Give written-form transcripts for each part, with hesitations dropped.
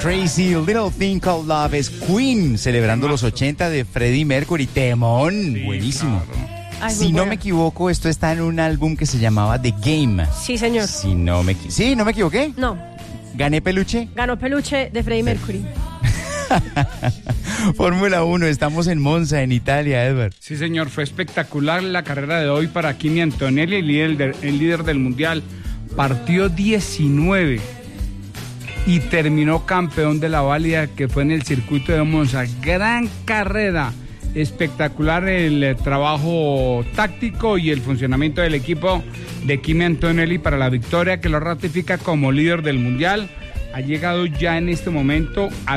Crazy Little Thing Called Love es Queen, celebrando los 80 de Freddie Mercury. Temón, Sí, buenísimo. Claro. Ay, Si muy no buena. me equivoco, esto está en un álbum que se llamaba The Game. Sí, señor. Si no me ¿Sí, no me equivoqué? No, ¿Gané peluche? ganó peluche de Freddie Mercury. Fórmula 1, estamos en Monza, en Italia, Edward. Sí, señor, fue espectacular la carrera de hoy para Kimi Antonelli, el líder del mundial. Partió 19 y terminó campeón de la válida, que fue en el circuito de Monza. Gran carrera, espectacular el trabajo táctico y el funcionamiento del equipo de Kimi Antonelli para la victoria, que lo ratifica como líder del mundial. Ha llegado ya en este momento a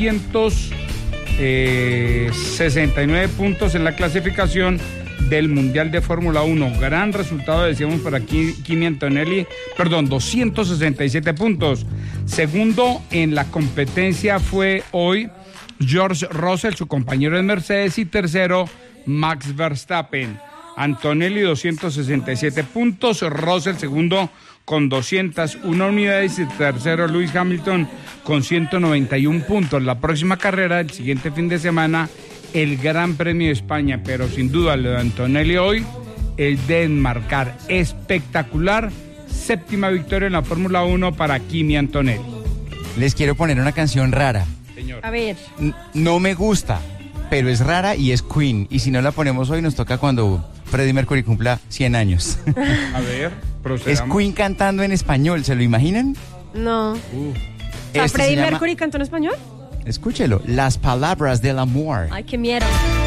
269 puntos en la clasificación del Mundial de Fórmula 1. Gran resultado, decíamos, para Kimi Antonelli, 267 puntos. Segundo en la competencia fue hoy George Russell, su compañero de Mercedes, y tercero Max Verstappen. Antonelli 267 puntos, Russell segundo con 201 unidades y tercero Lewis Hamilton con 191 puntos. La próxima carrera, el siguiente fin de semana, el Gran Premio de España, pero sin duda lo de Antonelli hoy es de enmarcar. Espectacular, séptima victoria en la Fórmula 1 para Kimi Antonelli. Les quiero poner una canción rara. Señor. A ver, No me gusta, pero es rara y es Queen. Y si no la ponemos hoy, nos toca cuando Freddie Mercury cumpla 100 años. A ver, Es procedamos. Queen cantando en español, ¿se lo imaginan? no. O sea, Este se ¿Freddie llama- Mercury cantó en español? Escúchelo, Las palabras del amor. Ay, qué miedo.